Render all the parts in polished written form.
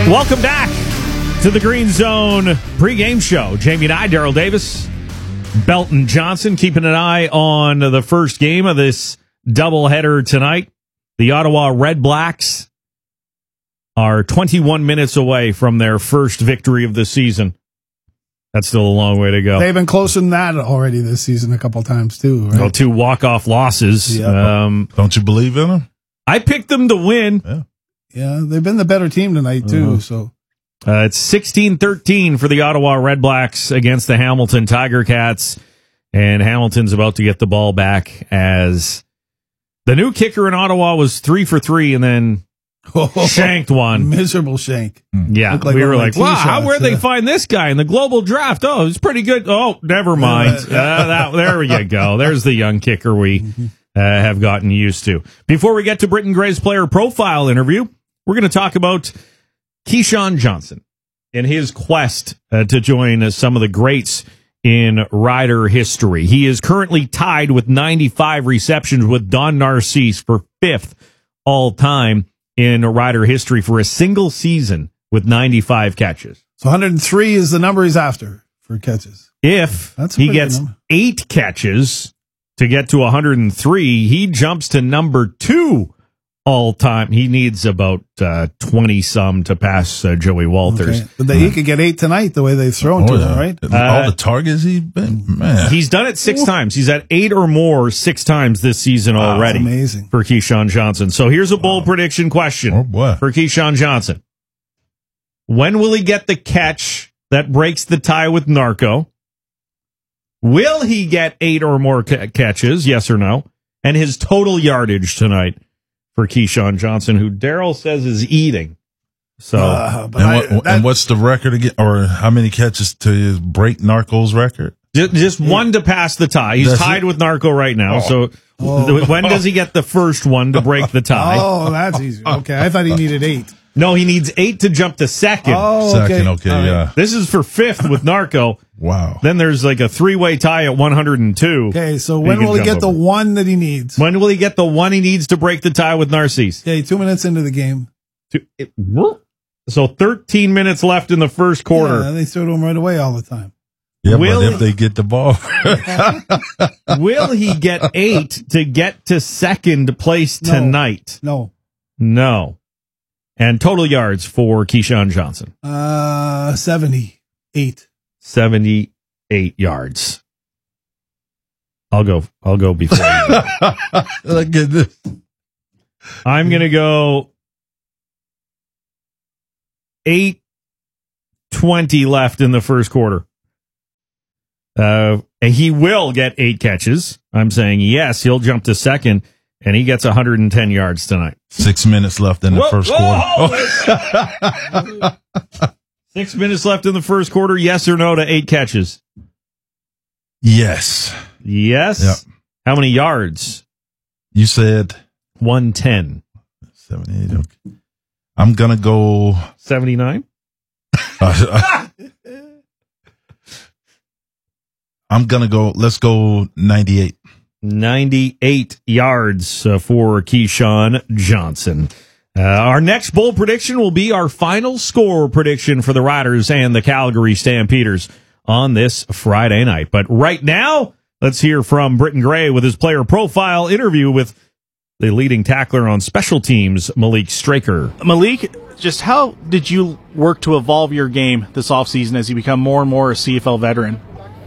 Welcome back to the Green Zone pregame show. Jamie and I, Daryl Davis, Belton Johnson, keeping an eye on the first game of this doubleheader tonight. The Ottawa Red Blacks are 21 minutes away from their first victory of the season. That's still a long way to go. They've been closer than that already this season a couple times, too. Right? Well, 2 walk-off losses. Yep. Don't you believe in them? I picked them to win. Yeah, they've been the better team tonight, too. So it's 16-13 for the Ottawa Red Blacks against the Hamilton Tiger Cats. And Hamilton's about to get the ball back as the new kicker in Ottawa was 3 for 3 and then shanked one. Miserable shank. Yeah, we were like, wow, where'd they find this guy in the global draft? Oh, he's pretty good. Oh, never mind. There you go. There's the young kicker we have gotten used to. Before we get to Britton Gray's player profile interview, we're going to talk about Keyshawn Johnson and his quest to join some of the greats in Rider history. He is currently tied with 95 receptions with Don Narcisse for 5th all-time in Rider history for a single season with 95 catches. So 103 is the number he's after for catches. If he gets 8 catches to get to 103, he jumps to number 2 all-time. He needs about 20-some to pass Joey Walters. Okay. But he could get 8 tonight the way they've thrown to him, right? All the targets he's been, man. He's done it 6 times. He's at 8 or more 6 times this season already. Amazing. For Keyshawn Johnson. So here's a bold prediction question for Keyshawn Johnson. When will he get the catch that breaks the tie with Narco? Will he get 8 or more catches, yes or no? And his total yardage tonight for Keyshawn Johnson, who Daryl says is eating. So, and what's the record again, or how many catches to break Narco's record? Just 1 to pass the tie. He's tied with Narco right now. So when does he get the first one to break the tie? Oh, that's easy. Okay, I thought he needed 8. No, he needs 8 to jump to second. Oh, okay. Second, yeah. This is for 5th with Narco. Wow. Then there's like a 3-way tie at 102. Okay, so when will he get the 1 that he needs? When will he get the 1 he needs to break the tie with Narcisse? Okay, 2 minutes into the game. So 13 minutes left in the first quarter. Yeah, they throw to him right away all the time. Yeah, but if they get the ball. Will he get 8 to get to second place tonight? No. And total yards for Keyshawn Johnson? 78. 78 yards. I'll go before you go. Look at this. I'm going to go 8:20 left in the first quarter. And he will get 8 catches. I'm saying yes, he'll jump to second. And he gets 110 yards tonight. 6 minutes left in the first quarter. 6 minutes left in the first quarter. Yes or no to 8 catches? Yes. Yes? Yep. How many yards? You said 110. 78. Okay. I'm going to go 79. I'm going to go, let's go 98. 98 yards for Keyshawn Johnson. Our next bold prediction will be our final score prediction for the Riders and the Calgary Stampeders on this Friday night. But right now, let's hear from Britton Gray with his player profile interview with the leading tackler on special teams, Malik Straker. Malik, just how did you work to evolve your game this offseason as you become more and more a CFL veteran?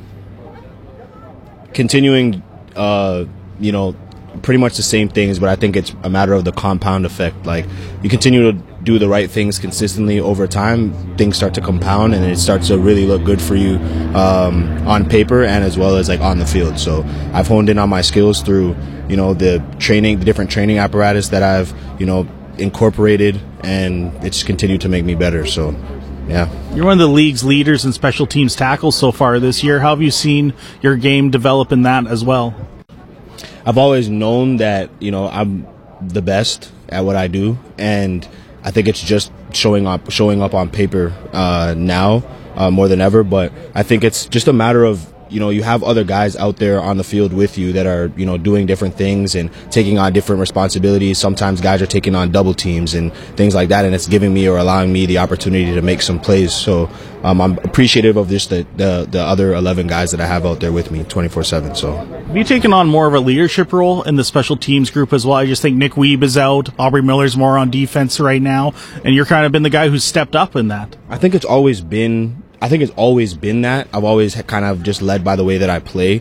Continuing pretty much the same things, but I think it's a matter of the compound effect. Like, you continue to do the right things consistently over time, things start to compound, and it starts to really look good for you on paper and as well as like on the field. So I've honed in on my skills through, the different training apparatus that I've, incorporated, and it's continued to make me better. So, yeah. You're one of the league's leaders in special teams tackles so far this year. How have you seen your game develop in that as well? I've always known that, I'm the best at what I do, and I think it's just showing up on paper now more than ever. But I think it's just a matter of you have other guys out there on the field with you that are, doing different things and taking on different responsibilities. Sometimes guys are taking on double teams and things like that, and it's giving me or allowing me the opportunity to make some plays. So I'm appreciative of just the other 11 guys that I have out there with me 24/7. So have you taken on more of a leadership role in the special teams group as well? I just think Nick Weeb is out, Aubrey Miller's more on defense right now, and you're kind of been the guy who's stepped up in that. I think it's always been that. I've always kind of just led by the way that I play.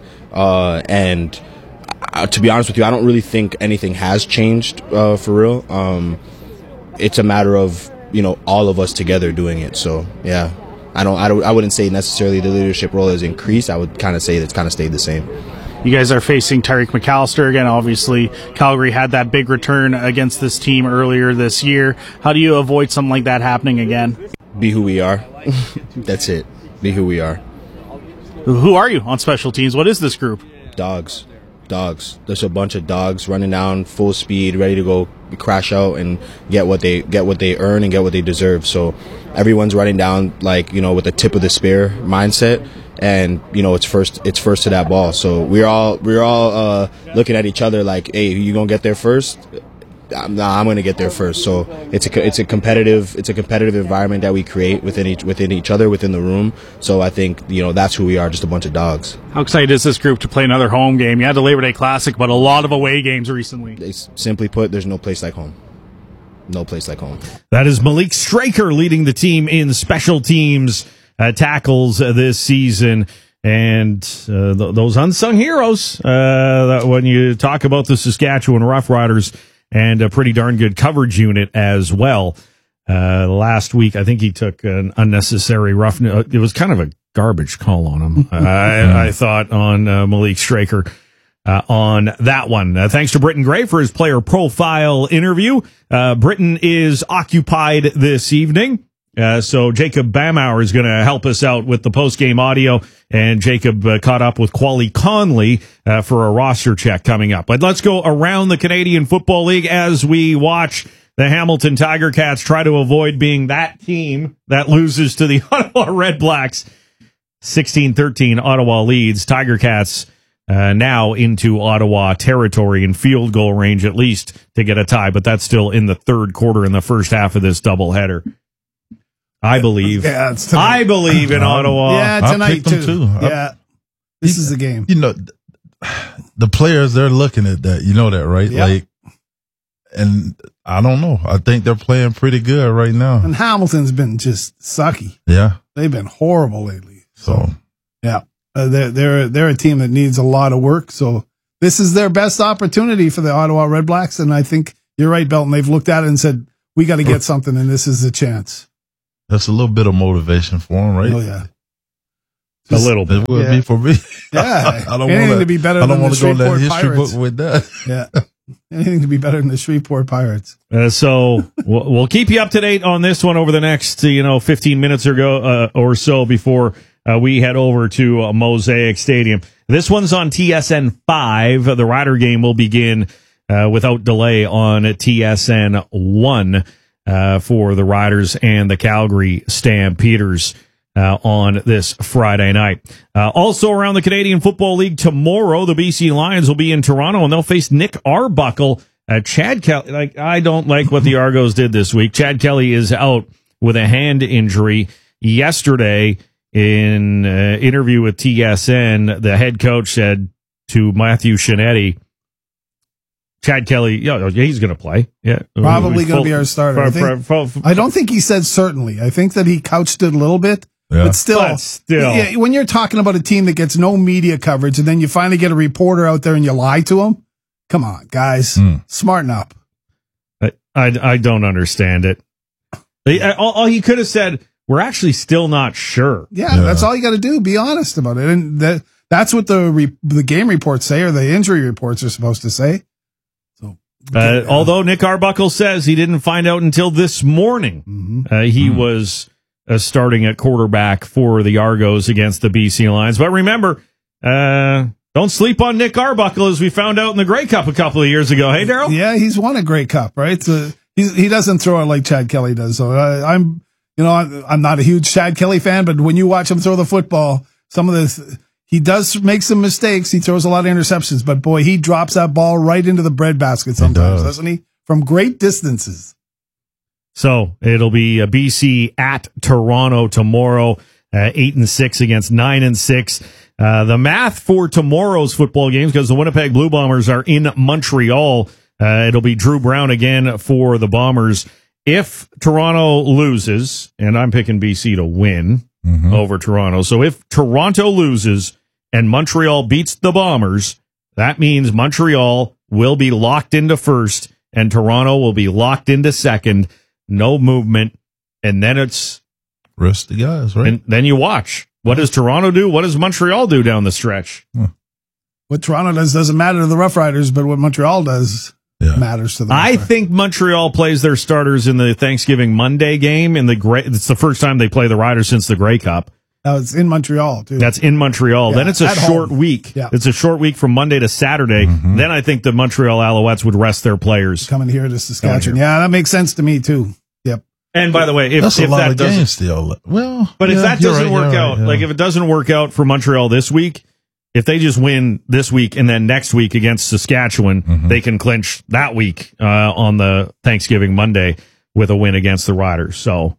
And to be honest with you, I don't really think anything has changed for real. It's a matter of, all of us together doing it. So, yeah, I wouldn't say necessarily the leadership role has increased. I would kind of say it's kind of stayed the same. You guys are facing Tyreek McAllister again. Obviously, Calgary had that big return against this team earlier this year. How do you avoid something like that happening again? Be who we are. That's it. Be who we are. Who are you on special teams? What is this group? Dogs. There's a bunch of dogs running down full speed, ready to go crash out and get what they earn and get what they deserve. So everyone's running down with the tip of the spear mindset, and it's first to that ball. So we're all looking at each other like, hey, you gonna get there first? I'm going to get there first. So it's a competitive environment that we create within each other, within the room. So I think that's who we are, just a bunch of dogs. How excited is this group to play another home game? You had the Labor Day Classic, but a lot of away games recently. Simply put, there's no place like home. No place like home. That is Malik Straker leading the team in special teams tackles this season. And those unsung heroes, when you talk about the Saskatchewan Roughriders, and a pretty darn good coverage unit as well. Last week, I think he took an unnecessary roughness. It was kind of a garbage call on him, I thought, on Malik Straker on that one. Thanks to Britton Gray for his player profile interview. Britton is occupied this evening. So Jacob Bamauer is going to help us out with the post-game audio, and Jacob caught up with Quali Conley for a roster check coming up. But let's go around the Canadian Football League as we watch the Hamilton Tiger Cats try to avoid being that team that loses to the Ottawa Red Blacks. 16-13 Ottawa leads. Tiger Cats now into Ottawa territory in field goal range at least to get a tie, but that's still in the third quarter in the first half of this doubleheader. I believe. Yeah, it's tonight. I believe in Ottawa. Yeah, tonight too. Yeah, this is the game. The players, they're looking at that. You know that, right? Yep. And I don't know. I think they're playing pretty good right now. And Hamilton's been just sucky. Yeah, they've been horrible lately. So yeah, they're a team that needs a lot of work. So this is their best opportunity for the Ottawa Red Blacks. And I think you're right, Belton. They've looked at it and said, we got to get something, and this is the chance. That's a little bit of motivation for him, right? Oh, yeah. A little bit. It would be for me. Yeah. I don't want to be better than the Shreveport Pirates. Book with that. Yeah. Anything to be better than the Shreveport Pirates. So we'll keep you up to date on this one over the next 15 minutes or so before we head over to Mosaic Stadium. This one's on TSN 5. The Rider game will begin without delay on TSN 1. For the Riders and the Calgary Stampeders on this Friday night. Also around the Canadian Football League tomorrow, the BC Lions will be in Toronto, and they'll face Nick Arbuckle. Chad Kelly, I don't like what the Argos did this week. Chad Kelly is out with a hand injury. Yesterday, in an interview with TSN, the head coach said to Matthew Shinetti, Chad Kelly, he's going to play. Yeah, probably going to be our starter. I don't think he said certainly. I think that he couched it a little bit, but still. Yeah, when you're talking about a team that gets no media coverage, and then you finally get a reporter out there and you lie to him, come on, guys, smarten up. I don't understand it. All he could have said, we're actually still not sure. Yeah, that's all you got to do. Be honest about it, and that's what the game reports say, or the injury reports are supposed to say. Although Nick Arbuckle says he didn't find out until this morning, he was starting at quarterback for the Argos against the BC Lions. But remember, don't sleep on Nick Arbuckle, as we found out in the Grey Cup a couple of years ago. Hey, Daryl? Yeah, he's won a Grey Cup, right? So he doesn't throw it like Chad Kelly does. So I'm not a huge Chad Kelly fan, but when you watch him throw the football, some of this, He does make some mistakes. He throws a lot of interceptions, but boy, he drops that ball right into the breadbasket sometimes, doesn't he? From great distances. So it'll be a BC at Toronto tomorrow, 8-6 against 9-6. The math for tomorrow's football games, because the Winnipeg Blue Bombers are in Montreal. It'll be Drew Brown again for the Bombers. If Toronto loses, and I'm picking BC to win over Toronto. So if Toronto loses and Montreal beats the Bombers, that means Montreal will be locked into first and Toronto will be locked into second. No movement. And then it's rest the guys, right? And then you watch. What does Toronto do? What does Montreal do down the stretch? What Toronto does doesn't matter to the Rough Riders, but what Montreal does matters to them. I think Montreal plays their starters in the Thanksgiving Monday game. It's the first time they play the Riders since the Grey Cup. Oh, it's in Montreal, too. That's in Montreal. Then it's a short week. Yeah. It's a short week from Monday to Saturday. Then I think the Montreal Alouettes would rest their players. Coming here to Saskatchewan. Yeah, that makes sense to me, too. Yep. And by the way, if that doesn't still, if that doesn't work out, like if it doesn't work out for Montreal this week, if they just win this week and then next week against Saskatchewan, they can clinch that week on the Thanksgiving Monday with a win against the Riders. So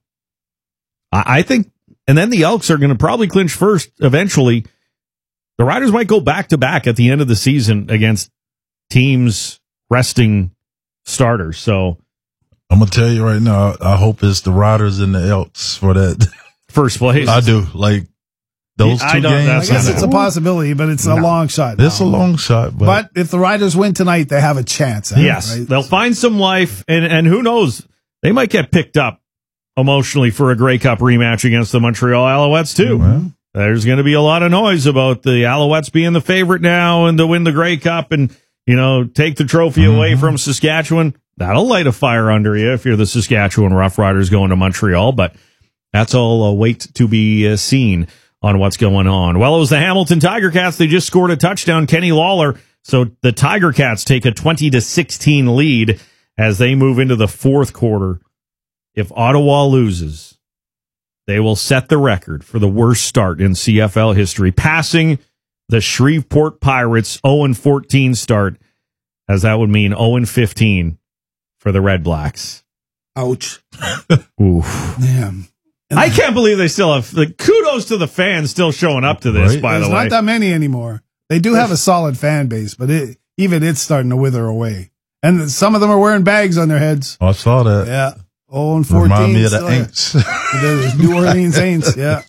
I think, and then the Elks are going to probably clinch first eventually. The Riders might go back-to-back at the end of the season against teams resting starters. So I'm going to tell you right now, I hope it's the Riders and the Elks for that first place. I do. Like, those two games. I guess it's a possibility, but it's a long shot. It's a long shot. But if the Riders win tonight, they have a chance. Yes. Right? They'll find some life, and who knows, they might get picked up emotionally for a Grey Cup rematch against the Montreal Alouettes, too. Well, there's going to be a lot of noise about the Alouettes being the favorite now and to win the Grey Cup and, take the trophy away from Saskatchewan. That'll light a fire under you if you're the Saskatchewan Roughriders going to Montreal, but that's all a wait to be seen on what's going on. Well, it was the Hamilton Tiger Cats. They just scored a touchdown, Kenny Lawler. So the Tiger Cats take a 20-16 lead as they move into the fourth quarter. If Ottawa loses, they will set the record for the worst start in CFL history, passing the Shreveport Pirates 0-14 start, as that would mean 0-15 for the Red Blacks. Ouch. Oof. Damn. I can't believe they still have, kudos to the fans still showing up to this, by the way. There's not that many anymore. They do have a solid fan base, but even it's starting to wither away. And some of them are wearing bags on their heads. I saw that. Yeah. 0-14. Remind me of the Aints. The New Orleans Aints, yeah.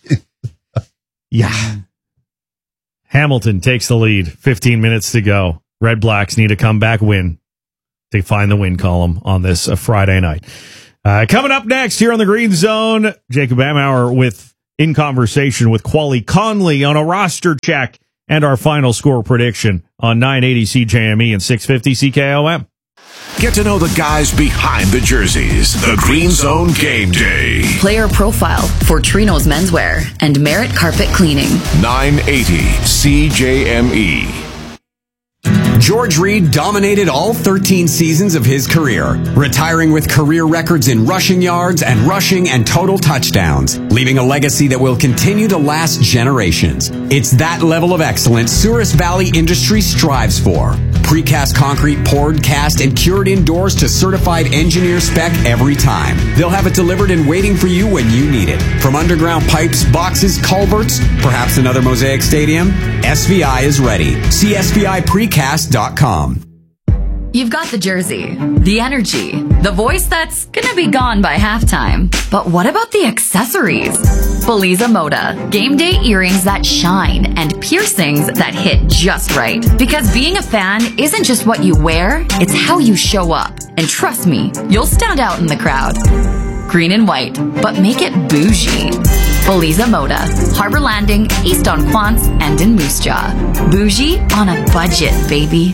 Yeah. Hamilton takes the lead, 15 minutes to go. Red Blacks need a comeback win to find the win column on this Friday night. Coming up next here on the Green Zone, Jacob Amauer in conversation with Quali Conley on a roster check and our final score prediction on 980 CJME and 650 CKOM. Get to know the guys behind the jerseys. The Green Zone Game Day. Player profile for Trino's Menswear and Merit Carpet Cleaning. 980 CJME. George Reed dominated all 13 seasons of his career, retiring with career records in rushing yards and rushing and total touchdowns, leaving a legacy that will continue to last generations. It's that level of excellence Souris Valley Industries strives for. Precast concrete poured, cast, and cured indoors to certified engineer spec every time. They'll have it delivered and waiting for you when you need it. From underground pipes, boxes, culverts, perhaps another Mosaic Stadium, SVI is ready. See SVIPrecast.com. You've got the jersey, the energy, the voice that's gonna be gone by halftime. But what about the accessories? Feliza Moda, game day earrings that shine and piercings that hit just right. Because being a fan isn't just what you wear, it's how you show up. And trust me, you'll stand out in the crowd. Green and white, but make it bougie. Feliza Moda, Harbor Landing, East on Quants, and in Moose Jaw. Bougie on a budget, baby.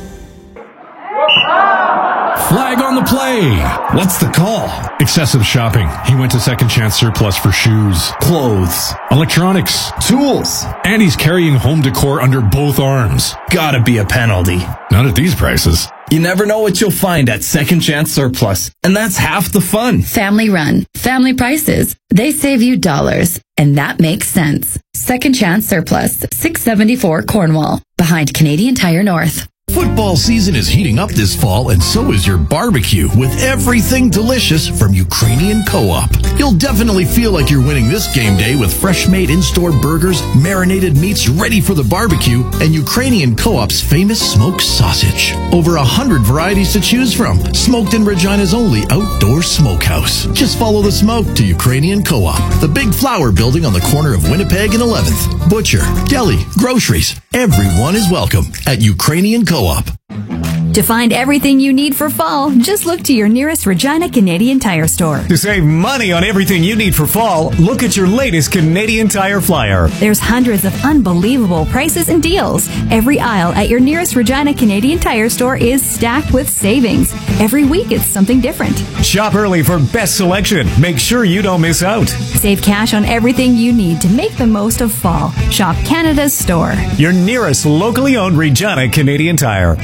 Flag on the play. What's the call? Excessive shopping. He went to Second Chance Surplus for shoes, clothes, electronics, tools, and he's carrying home decor under both arms. Gotta be a penalty. Not at these prices. You never know what you'll find at Second Chance Surplus, and that's half the fun. Family run, family prices. They save you dollars, and that makes sense. Second Chance Surplus, 674 Cornwall, behind Canadian Tire North. Football season is heating up this fall, and so is your barbecue, with everything delicious from Ukrainian Co-op. You'll definitely feel like you're winning this game day with fresh-made in-store burgers, marinated meats ready for the barbecue, and Ukrainian Co-op's famous smoked sausage. Over 100 varieties to choose from. Smoked in Regina's only outdoor smokehouse. Just follow the smoke to Ukrainian Co-op, the big flower building on the corner of Winnipeg and 11th. Butcher, deli, groceries. Everyone is welcome at Ukrainian Co-op. To find everything you need for fall, just look to your nearest Regina Canadian Tire store. To save money on everything you need for fall, look at your latest Canadian Tire flyer. There's hundreds of unbelievable prices and deals. Every aisle at your nearest Regina Canadian Tire store is stacked with savings. Every week it's something different. Shop early for best selection. Make sure you don't miss out. Save cash on everything you need to make the most of fall. Shop Canada's store. Your nearest locally owned Regina Canadian Tire.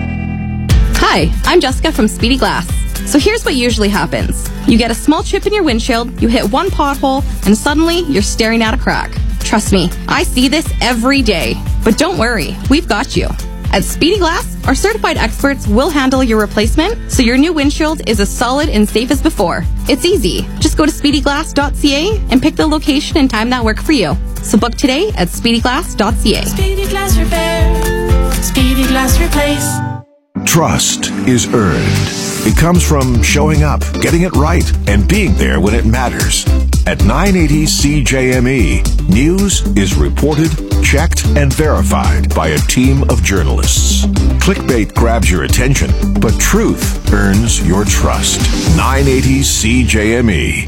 Hi, I'm Jessica from Speedy Glass. So here's what usually happens. You get a small chip in your windshield, you hit one pothole, and suddenly you're staring at a crack. Trust me, I see this every day. But don't worry, we've got you. At Speedy Glass, our certified experts will handle your replacement, so your new windshield is as solid and safe as before. It's easy. Just go to speedyglass.ca and pick the location and time that work for you. So book today at speedyglass.ca. Speedy Glass Repair. Speedy Glass Replace. Trust is earned. It comes from showing up, getting it right, and being there when it matters. At 980 CJME, news is reported, checked, and verified by a team of journalists. Clickbait grabs your attention, but truth earns your trust. 980 CJME.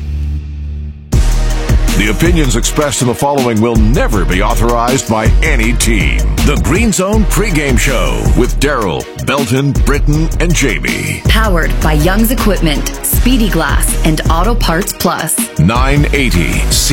The opinions expressed in the following will never be authorized by any team. The Green Zone pregame show with Daryl, Belton, Britton, and Jamie. Powered by Young's Equipment, Speedy Glass, and Auto Parts Plus. 980